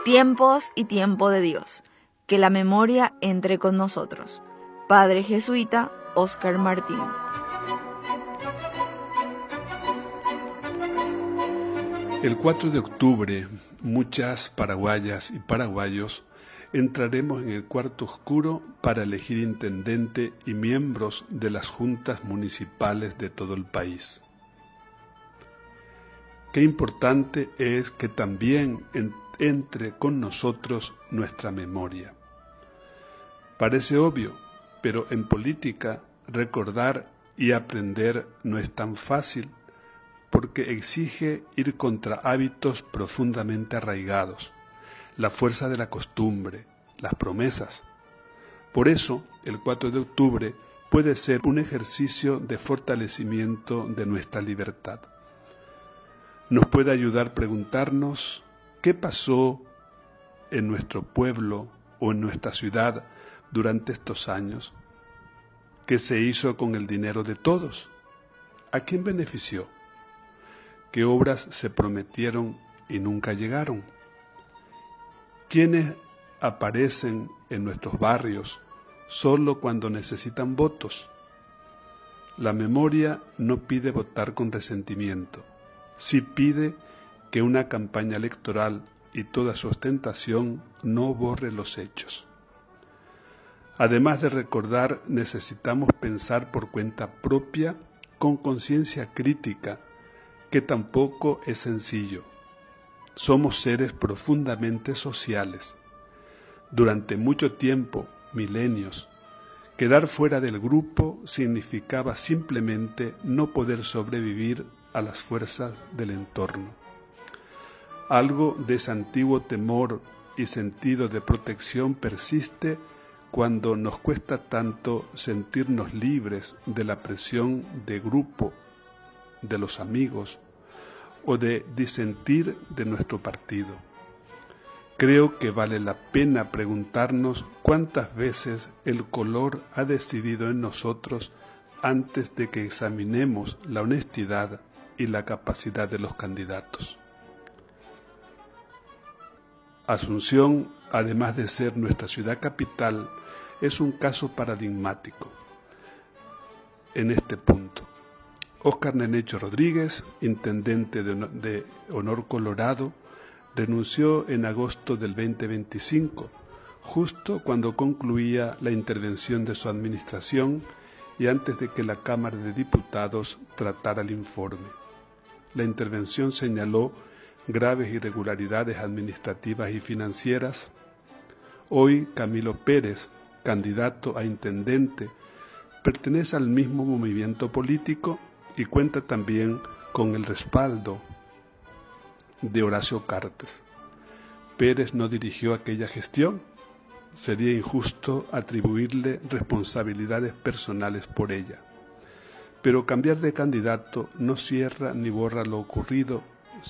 Tiempos y tiempo de Dios. Que la memoria entre con nosotros. Padre Jesuita Óscar Martín. El 4 de octubre, muchas paraguayas y paraguayos entraremos en el cuarto oscuro para elegir intendente y miembros de las juntas municipales de todo el país. Qué importante es que también entre con nosotros nuestra memoria. Parece obvio, pero en política recordar y aprender no es tan fácil porque exige ir contra hábitos profundamente arraigados, la fuerza de la costumbre, las promesas. Por eso, el 4 de octubre puede ser un ejercicio de fortalecimiento de nuestra libertad. Nos puede ayudar a preguntarnos qué pasó en nuestro pueblo o en nuestra ciudad durante estos años. ¿Qué se hizo con el dinero de todos? ¿A quién benefició? ¿Qué obras se prometieron y nunca llegaron? ¿Quiénes aparecen en nuestros barrios solo cuando necesitan votos? La memoria no pide votar con resentimiento, sí pide que una campaña electoral y toda su ostentación no borre los hechos. Además de recordar, necesitamos pensar por cuenta propia, con conciencia crítica, que tampoco es sencillo. Somos seres profundamente sociales. Durante mucho tiempo, milenios, quedar fuera del grupo significaba simplemente no poder sobrevivir a las fuerzas del entorno. Algo de ese antiguo temor y sentido de protección persiste cuando nos cuesta tanto sentirnos libres de la presión de grupo, de los amigos o de disentir de nuestro partido. Creo que vale la pena preguntarnos cuántas veces el color ha decidido en nosotros antes de que examinemos la honestidad y la capacidad de los candidatos. Asunción, además de ser nuestra ciudad capital, es un caso paradigmático en este punto. Óscar Nenecho Rodríguez, intendente de Honor Colorado, renunció en agosto del 2025, justo cuando concluía la intervención de su administración y antes de que la Cámara de Diputados tratara el informe. La intervención señaló graves irregularidades administrativas y financieras. Hoy Camilo Pérez, candidato a intendente, pertenece al mismo movimiento político y cuenta también con el respaldo de Horacio Cartes. Pérez no dirigió aquella gestión. Sería injusto atribuirle responsabilidades personales por ella. Pero cambiar de candidato no cierra ni borra lo ocurrido